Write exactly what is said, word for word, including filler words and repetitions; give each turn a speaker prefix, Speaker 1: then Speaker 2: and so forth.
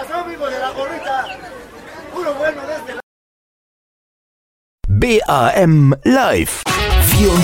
Speaker 1: pasó, amigo de la gorrita? Puro bueno desde la...
Speaker 2: B A M Live.